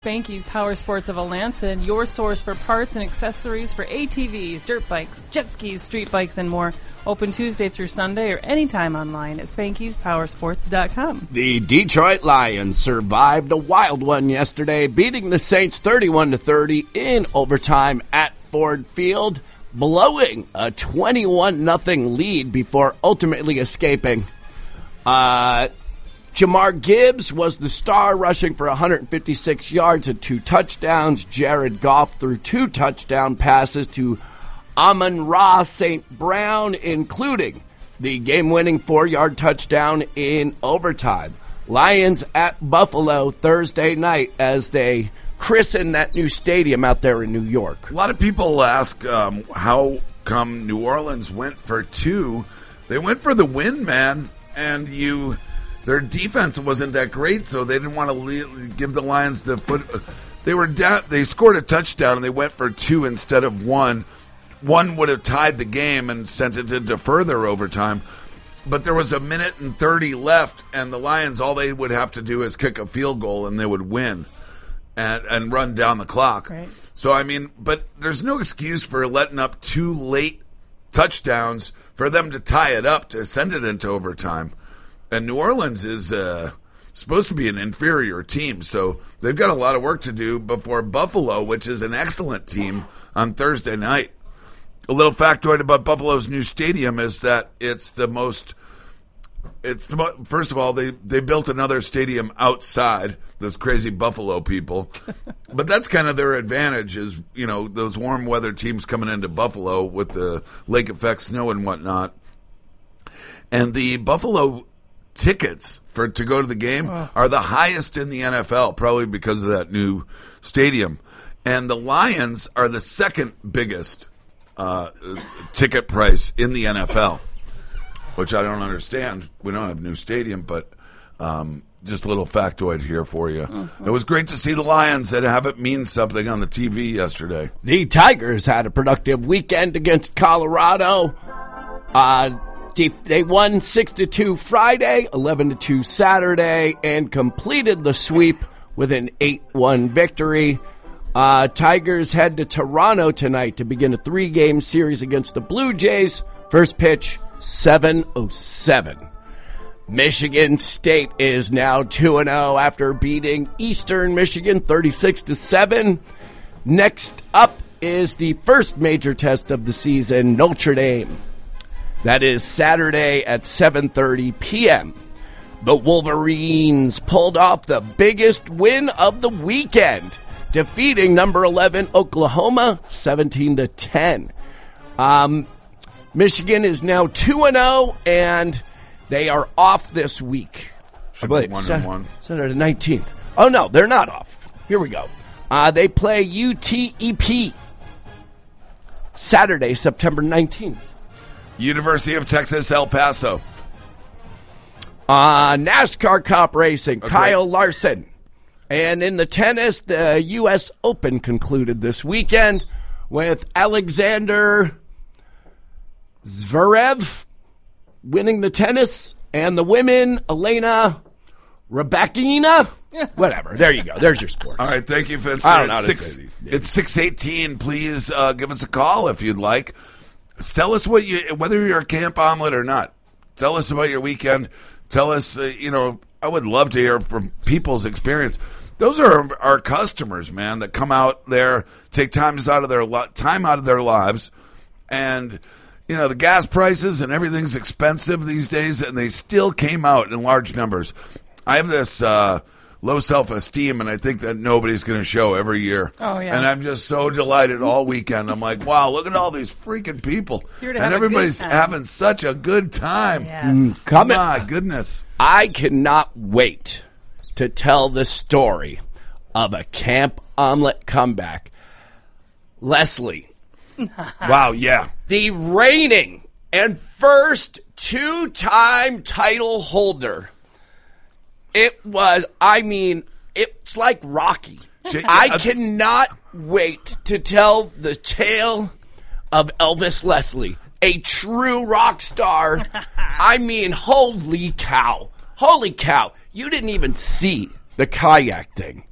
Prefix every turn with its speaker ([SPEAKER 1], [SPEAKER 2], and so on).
[SPEAKER 1] Spanky's Power Sports of Alanson, your source for parts and accessories for ATVs, dirt bikes, jet skis, street bikes, and more. Open Tuesday through Sunday or anytime online at Spanky'sPowersports.com.
[SPEAKER 2] The Detroit Lions survived a wild one yesterday, beating the Saints 31-30 in overtime at Ford Field, blowing a 21-0 lead before ultimately escaping. Jamar Gibbs was the star, rushing for 156 yards and 2 touchdowns. Jared Goff threw 2 touchdown passes to Amon-Ra St. Brown, including the game-winning 4-yard touchdown in overtime. Lions at Buffalo Thursday night as they christen that new stadium out there in New York.
[SPEAKER 3] A lot of people ask how come New Orleans went for 2. They went for the win, man, and their defense wasn't that great, so they didn't want to give the Lions the foot. They were down. They scored a touchdown, and they went for 2 instead of 1. 1 would have tied the game and sent it into further overtime. But there was 1:30 left, and the Lions, all they would have to do is kick a field goal, and they would win and run down the clock.
[SPEAKER 1] Right.
[SPEAKER 3] So, I mean, but there's no excuse for letting up 2 late touchdowns for them to tie it up, to send it into overtime. And New Orleans is supposed to be an inferior team, so they've got a lot of work to do before Buffalo, which is an excellent team, on Thursday night. A little factoid about Buffalo's new stadium is that first of all, they built another stadium outside, those crazy Buffalo people. But that's kind of their advantage is, those warm weather teams coming into Buffalo with the lake effect snow and whatnot. And the Buffalo tickets to go to the game are the highest in the NFL, probably because of that new stadium. And the Lions are the second biggest ticket price in the NFL, which I don't understand. We don't have a new stadium, but just a little factoid here for you. Mm-hmm. It was great to see the Lions and have it mean something on the TV yesterday.
[SPEAKER 2] The Tigers had a productive weekend against Colorado. They won 6-2 Friday, 11-2 Saturday, and completed the sweep with an 8-1 victory. Tigers head to Toronto tonight to begin a 3-game series against the Blue Jays. First pitch, 7:07. Michigan State is now 2-0 after beating Eastern Michigan 36-7. Next up is the first major test of the season, Notre Dame. That is Saturday at 7:30 p.m. The Wolverines pulled off the biggest win of the weekend, defeating number 11 Oklahoma 17-10. Michigan is now 2-0, and they are off this week.
[SPEAKER 3] Should be 1-1.
[SPEAKER 2] Saturday 19th. Oh, no, they're not off. Here we go. They play UTEP Saturday, September 19th.
[SPEAKER 3] University of Texas, El Paso.
[SPEAKER 2] NASCAR Cup racing, okay. Kyle Larson. And in the tennis, the U.S. Open concluded this weekend with Alexander Zverev winning the tennis, and the women, Elena Rybakina. Whatever. There you go. There's your sport.
[SPEAKER 3] All right. Thank you, Vince.
[SPEAKER 2] I don't know how to say these.
[SPEAKER 3] It's 6:18. Please give us a call if you'd like. Tell us whether you're a camp omelet or not. Tell us about your weekend. Tell us, I would love to hear from people's experience. Those are our customers, man, that come out there, take time out of their lives, and the gas prices and everything's expensive these days, and they still came out in large numbers. I have this low self-esteem, and I think that nobody's going to show every year.
[SPEAKER 1] Oh, yeah.
[SPEAKER 3] And I'm just so delighted all weekend. I'm like, wow, look at all these freaking people. And everybody's having such a good time.
[SPEAKER 1] Yes.
[SPEAKER 3] My goodness.
[SPEAKER 2] I cannot wait to tell the story of a Camp Omelet comeback. Leslie.
[SPEAKER 3] Wow, yeah.
[SPEAKER 2] The reigning and first 2-time title holder. It's like Rocky. I cannot wait to tell the tale of Elvis Leslie, a true rock star. Holy cow. Holy cow. You didn't even see the kayak thing.